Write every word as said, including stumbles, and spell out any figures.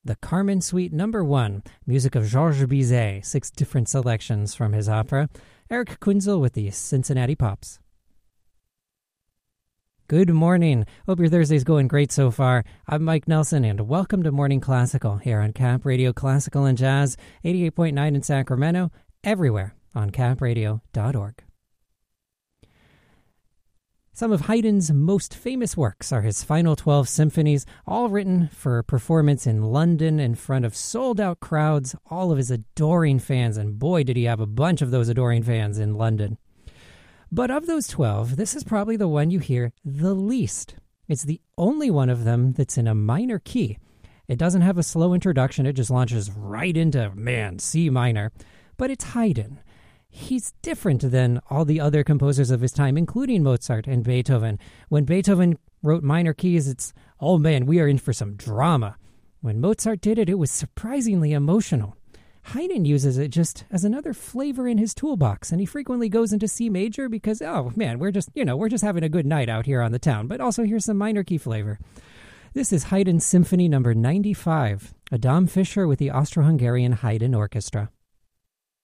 the Carmen Suite Number One, music of Georges Bizet, six different selections from his opera. Eric Quinzel with the Cincinnati Pops. Good morning. Hope your Thursday's going great so far. I'm Mike Nelson, and welcome to Morning Classical here on Cap Radio Classical and Jazz, eighty-eight point nine in Sacramento, everywhere on cap radio dot org. Some of Haydn's most famous works are his final twelve symphonies, all written for performance in London in front of sold-out crowds, all of his adoring fans, and boy, did he have a bunch of those adoring fans in London. But of those twelve, this is probably the one you hear the least. It's the only one of them that's in a minor key. It doesn't have a slow introduction, it just launches right into, man, C minor. But it's Haydn. He's different than all the other composers of his time, including Mozart and Beethoven. When Beethoven wrote minor keys, it's, oh man, we are in for some drama. When Mozart did it, it was surprisingly emotional. Haydn uses it just as another flavor in his toolbox, and he frequently goes into C major because, oh man, we're just, you know, we're just having a good night out here on the town, but also here's some minor key flavor. This is Haydn Symphony number ninety-five, Adam Fischer with the Austro-Hungarian Haydn Orchestra.